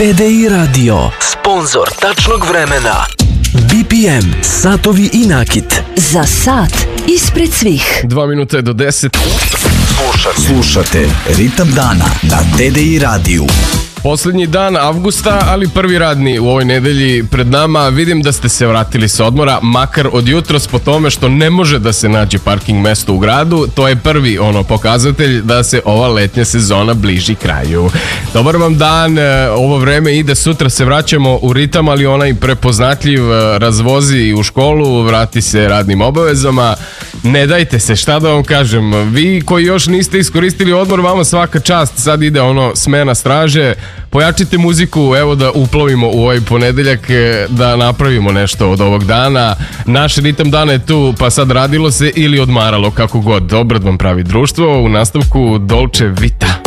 TDI Radio, sponzor tačnog vremena. BPM, satovi i nakit. Za sat ispred svih. 2 minute do 10. Slušate Ritam dana na TDI radiju. Poslednji dan avgusta, ali prvi radni u ovoj nedelji pred nama. Vidim da ste se vratili sa odmora, makar od jutros, po tome što ne može da se nađe parking mesto u gradu. To je prvi pokazatelj da se ova letnja sezona bliži kraju. Dobar vam dan, ovo vreme ide, sutra se vraćamo u ritam, ali onaj prepoznatljiv razvozi u školu, vrati se radnim obavezama. Ne dajte se, šta da vam kažem, vi koji još niste iskoristili odmor, vama svaka čast, sad ide smena straže. Pojačite muziku, evo da uplovimo u ovaj ponedeljak, da napravimo nešto od ovog dana. Naš ritam dana je tu, pa sad radilo se ili odmaralo, kako god. Dobro vam pravi društvo, u nastavku Dolce Vita.